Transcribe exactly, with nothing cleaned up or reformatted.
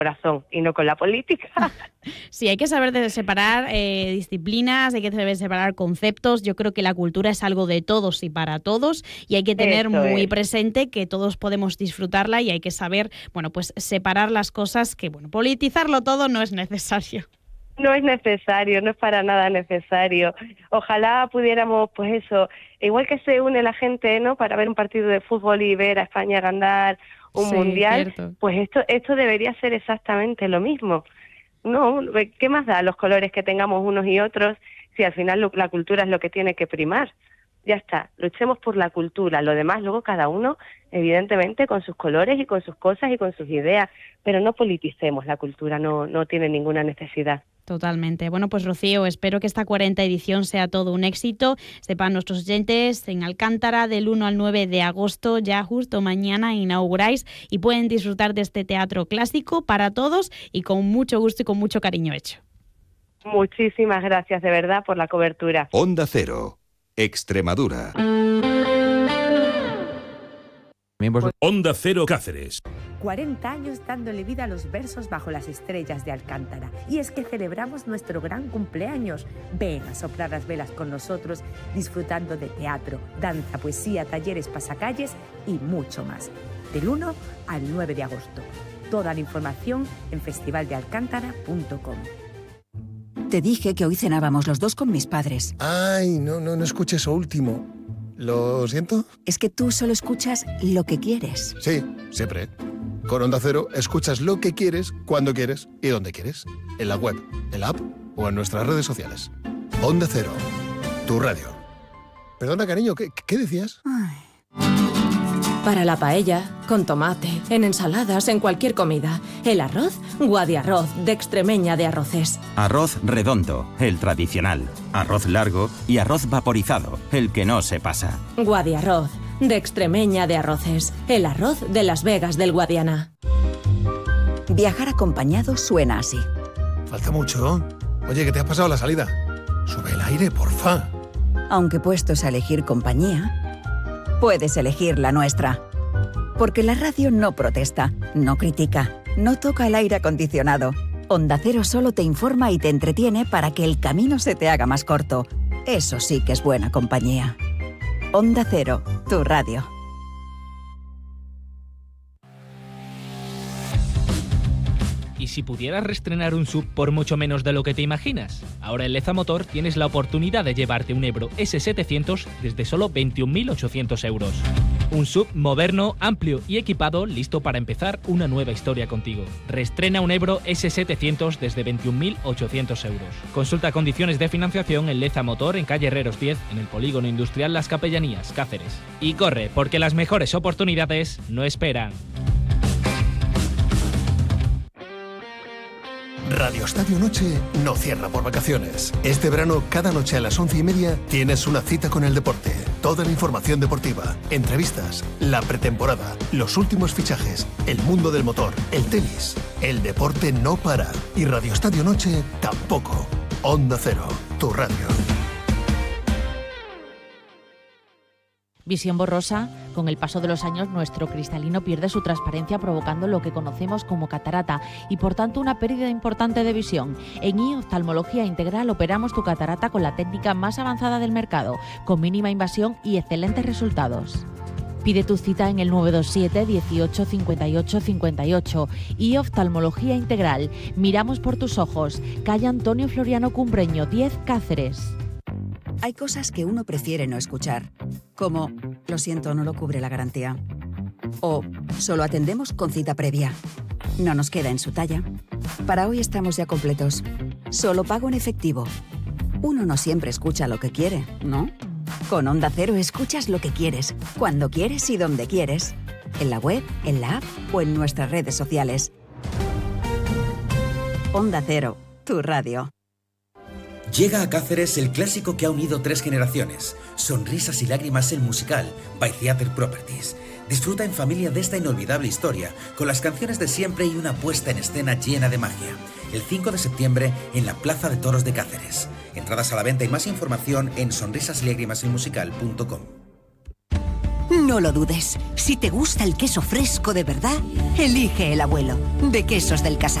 corazón y no con la política. Sí, hay que saber de separar eh, disciplinas, hay que saber separar conceptos. Yo creo que la cultura es algo de todos y para todos, y hay que tener Eso muy es. presente que todos podemos disfrutarla, y hay que saber, bueno, pues separar las cosas, que bueno, politizarlo todo no es necesario. No es necesario, no es para nada necesario. Ojalá pudiéramos, pues eso, igual que se une la gente, ¿no?, para ver un partido de fútbol y ver a España ganar un Sí, mundial, cierto. pues esto esto debería ser exactamente lo mismo. No, ¿qué más da los colores que tengamos unos y otros si al final lo, la cultura es lo que tiene que primar? Ya está, luchemos por la cultura, lo demás luego cada uno, evidentemente, con sus colores y con sus cosas y con sus ideas, pero no politicemos la cultura, no, no tiene ninguna necesidad. Totalmente. Bueno, pues Rocío, espero que esta cuarenta edición sea todo un éxito. Sepan nuestros oyentes, en Alcántara del uno al nueve de agosto, ya justo mañana inauguráis, y pueden disfrutar de este teatro clásico para todos y con mucho gusto y con mucho cariño hecho. Muchísimas gracias de verdad por la cobertura. Onda Cero, Extremadura. Onda Cero Cáceres. cuarenta años dándole vida a los versos bajo las estrellas de Alcántara. Y es que celebramos nuestro gran cumpleaños. Ven a soplar las velas con nosotros, disfrutando de teatro, danza, poesía, talleres, pasacalles y mucho más. Del uno al nueve de agosto. Toda la información en festival de alcántara punto com. Te dije que hoy cenábamos los dos con mis padres. Ay, no, no, no escuché eso último. ¿Lo siento? Es que tú solo escuchas lo que quieres. Sí, siempre. Con Onda Cero escuchas lo que quieres, cuando quieres y donde quieres. En la web, en la app o en nuestras redes sociales. Onda Cero, tu radio. Perdona, cariño, ¿qué, qué decías? Ay. Para la paella, con tomate, en ensaladas, en cualquier comida. El arroz, Guadiarroz, de Extremeña de Arroces. Arroz redondo, el tradicional. Arroz largo y arroz vaporizado, el que no se pasa. Guadiarroz, de Extremeña de Arroces. El arroz de Las Vegas del Guadiana. Viajar acompañado suena así. Falta mucho. Oye, ¿qué te has pasado la salida? Sube el aire, porfa. Aunque puestos a elegir compañía, puedes elegir la nuestra. Porque la radio no protesta, no critica, no toca el aire acondicionado. Onda Cero solo te informa y te entretiene para que el camino se te haga más corto. Eso sí que es buena compañía. Onda Cero, tu radio. ¿Y si pudieras reestrenar un sub por mucho menos de lo que te imaginas? Ahora en Leza Motor tienes la oportunidad de llevarte un Ebro ese setecientos desde solo veintiún mil ochocientos euros. Un sub moderno, amplio y equipado, listo para empezar una nueva historia contigo. Reestrena un Ebro ese setecientos desde veintiún mil ochocientos euros. Consulta condiciones de financiación en Leza Motor, en calle Herreros diez, en el Polígono Industrial Las Capellanías, Cáceres. Y corre, porque las mejores oportunidades no esperan. Radio Estadio Noche no cierra por vacaciones. Este verano, cada noche a las once y media, tienes una cita con el deporte. Toda la información deportiva, entrevistas, la pretemporada, los últimos fichajes, el mundo del motor, el tenis. El deporte no para. Y Radio Estadio Noche tampoco. Onda Cero, tu radio. Visión borrosa. Con el paso de los años, nuestro cristalino pierde su transparencia, provocando lo que conocemos como catarata y, por tanto, una pérdida importante de visión. En I Oftalmología Integral operamos tu catarata con la técnica más avanzada del mercado, con mínima invasión y excelentes resultados. Pide tu cita en el nueve dos siete, dieciocho, cincuenta y ocho, cincuenta y ocho. I Oftalmología Integral. Miramos por tus ojos. Calle Antonio Floriano Cumbreño, diez, Cáceres. Hay cosas que uno prefiere no escuchar, como lo siento, no lo cubre la garantía. O solo atendemos con cita previa. No nos queda en su talla. Para hoy estamos ya completos. Solo pago en efectivo. Uno no siempre escucha lo que quiere, ¿no? Con Onda Cero escuchas lo que quieres, cuando quieres y donde quieres. En la web, en la app o en nuestras redes sociales. Onda Cero, tu radio. Llega a Cáceres el clásico que ha unido tres generaciones. Sonrisas y lágrimas, el musical, by Theatre Properties. Disfruta en familia de esta inolvidable historia, con las canciones de siempre y una puesta en escena llena de magia. El cinco de septiembre en la Plaza de Toros de Cáceres. Entradas a la venta y más información en sonrisas y lágrimas el musical punto com. No lo dudes. Si te gusta el queso fresco de verdad, elige el abuelo, de Quesos del Casal.